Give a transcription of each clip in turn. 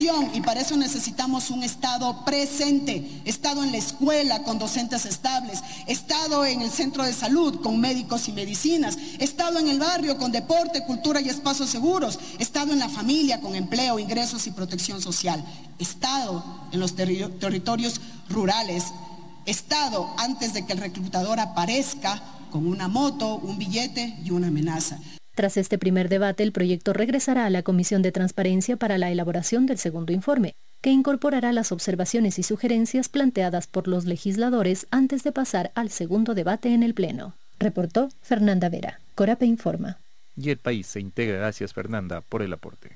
inclusión, y para eso necesitamos un Estado presente, Estado en la escuela con docentes estables, Estado en el centro de salud con médicos y medicinas, Estado en el barrio con deporte, cultura y espacios seguros, Estado en la familia con empleo, ingresos y protección social, Estado en los territorios rurales, Estado antes de que el reclutador aparezca con una moto, un billete y una amenaza. Tras este primer debate, el proyecto regresará a la Comisión de Transparencia para la elaboración del segundo informe, que incorporará las observaciones y sugerencias planteadas por los legisladores antes de pasar al segundo debate en el Pleno. Reportó Fernanda Vera. Corape informa. Y el país se integra. Gracias, Fernanda, por el aporte.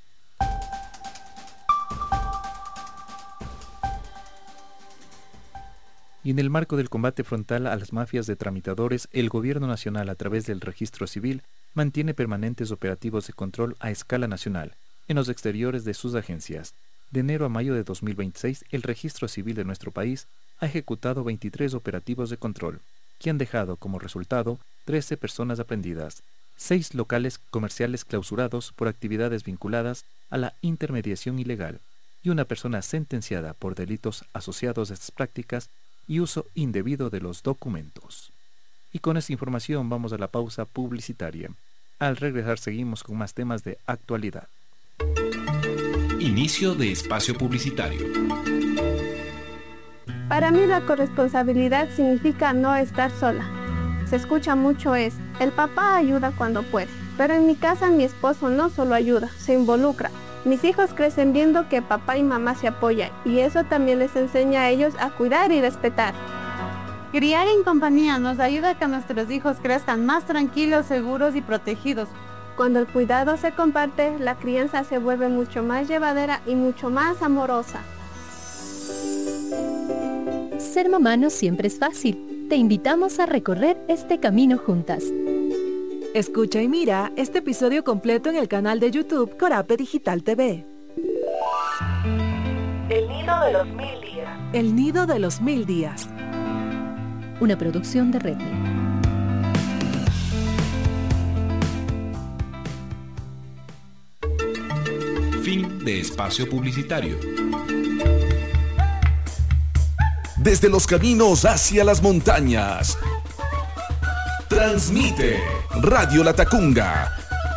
Y en el marco del combate frontal a las mafias de tramitadores, el Gobierno Nacional, a través del Registro Civil, mantiene permanentes operativos de control a escala nacional en los exteriores de sus agencias. De enero a mayo de 2026, el Registro Civil de nuestro país ha ejecutado 23 operativos de control, que han dejado como resultado 13 personas aprehendidas, 6 locales comerciales clausurados por actividades vinculadas a la intermediación ilegal y una persona sentenciada por delitos asociados a estas prácticas y uso indebido de los documentos. Y con esta información vamos a la pausa publicitaria. Al regresar seguimos con más temas de actualidad. Inicio de espacio publicitario. Para mí la corresponsabilidad significa no estar sola. Se escucha mucho el papá ayuda cuando puede, pero en mi casa mi esposo no solo ayuda, se involucra. Mis hijos crecen viendo que papá y mamá se apoyan y eso también les enseña a ellos a cuidar y respetar. Criar en compañía nos ayuda a que nuestros hijos crezcan más tranquilos, seguros y protegidos. Cuando el cuidado se comparte, la crianza se vuelve mucho más llevadera y mucho más amorosa. Ser mamá no siempre es fácil. Te invitamos a recorrer este camino juntas. Escucha y mira este episodio completo en el canal de YouTube Corape Digital TV. El nido de los 1000 días. El nido de los 1000 días. Una producción de Redmi. Fin de espacio publicitario. Desde los caminos hacia las montañas. Transmite Radio La Tacunga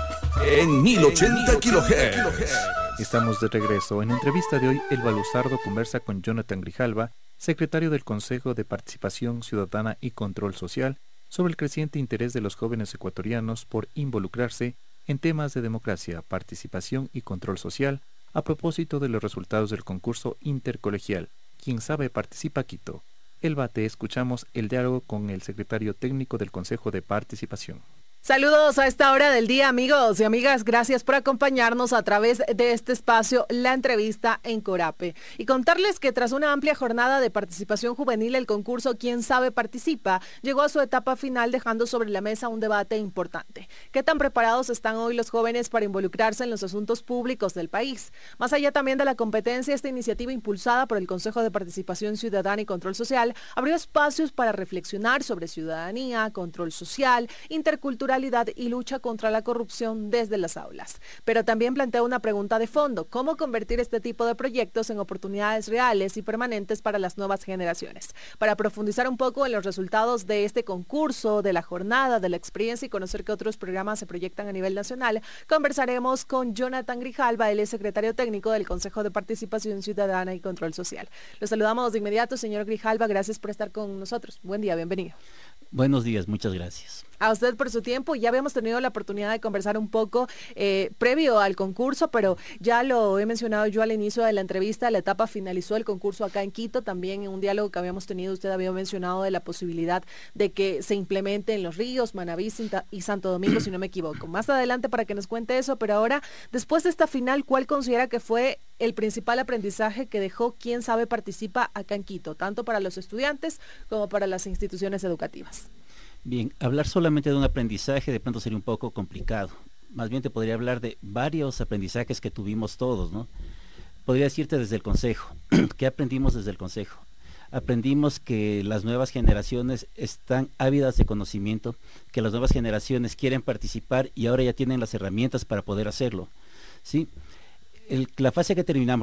en 1080 kHz. Estamos de regreso. En la entrevista de hoy, Elba Luzardo conversa con Jonathan Grijalva, secretario del Consejo de Participación Ciudadana y Control Social, sobre el creciente interés de los jóvenes ecuatorianos por involucrarse en temas de democracia, participación y control social, a propósito de los resultados del concurso intercolegial Quien Sabe Participa Quito. Elba, te escuchamos el diálogo con el secretario técnico del Consejo de Participación. Saludos a esta hora del día, amigos y amigas. Gracias por acompañarnos a través de este espacio, la entrevista en Corape. Y contarles que tras una amplia jornada de participación juvenil, el concurso Quien Sabe Participa llegó a su etapa final, dejando sobre la mesa un debate importante. ¿Qué tan preparados están hoy los jóvenes para involucrarse en los asuntos públicos del país? Más allá también de la competencia, esta iniciativa impulsada por el Consejo de Participación Ciudadana y Control Social abrió espacios para reflexionar sobre ciudadanía, control social, interculturalidad y lucha contra la corrupción desde las aulas. Pero también plantea una pregunta de fondo: ¿cómo convertir este tipo de proyectos en oportunidades reales y permanentes para las nuevas generaciones? Para profundizar un poco en los resultados de este concurso, de la jornada, de la experiencia y conocer qué otros programas se proyectan a nivel nacional, conversaremos con Jonathan Grijalva, él es secretario técnico del Consejo de Participación Ciudadana y Control Social. Los saludamos de inmediato, señor Grijalva, gracias por estar con nosotros. Buen día, bienvenido. Buenos días, muchas gracias. A usted por su tiempo. Ya habíamos tenido la oportunidad de conversar un poco previo al concurso, pero ya lo he mencionado yo al inicio de la entrevista. La etapa finalizó el concurso acá en Quito. También en un diálogo que habíamos tenido, usted había mencionado de la posibilidad de que se implemente en Los Ríos, Manabí y Santo Domingo, si no me equivoco. Más adelante para que nos cuente eso, pero ahora, después de esta final, ¿cuál considera que fue el principal aprendizaje que dejó Quien Sabe Participa acá en Quito, tanto para los estudiantes como para las instituciones educativas? Bien, hablar solamente de un aprendizaje de pronto sería un poco complicado. Más bien te podría hablar de varios aprendizajes que tuvimos todos, ¿no? Podría decirte desde el Consejo. ¿Qué aprendimos desde el Consejo? Aprendimos que las nuevas generaciones están ávidas de conocimiento, que las nuevas generaciones quieren participar y ahora ya tienen las herramientas para poder hacerlo, ¿sí? La fase que terminamos,